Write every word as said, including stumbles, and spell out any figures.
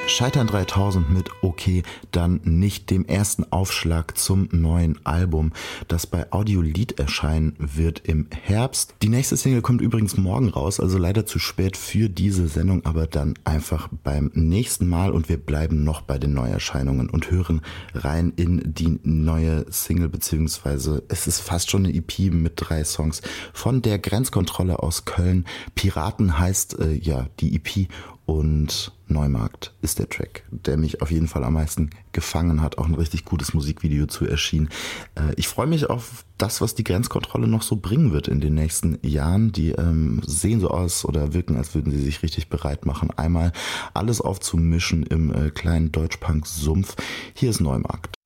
Scheitern dreitausend mit Okay, dann nicht, dem ersten Aufschlag zum neuen Album, das bei Audiolied erscheinen wird im Herbst. Die nächste Single kommt übrigens morgen raus, also leider zu spät für diese Sendung, aber dann einfach beim nächsten Mal, und wir bleiben noch bei den Neuerscheinungen und hören rein in die neue Single, beziehungsweise es ist fast schon eine E P mit drei Songs von der Grenzkontrolle aus Köln. Piraten heißt äh, ja die E P, und Neumarkt ist der Track, der mich auf jeden Fall am meisten gefangen hat. Auch ein richtig gutes Musikvideo zu erschienen. Äh, ich freue mich auf das, was die Grenzkontrolle noch so bringen wird in den nächsten Jahren. Die ähm, sehen so aus oder wirken, als würden sie sich richtig bereit machen, einmal alles aufzumischen im äh, kleinen Deutschpunk-Sumpf. Hier ist Neumarkt.